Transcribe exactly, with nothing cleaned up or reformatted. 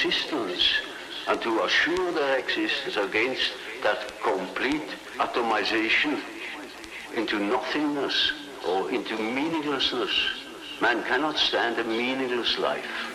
existence and to assure their existence against that complete atomization into nothingness or into meaninglessness. Man cannot stand a meaningless life.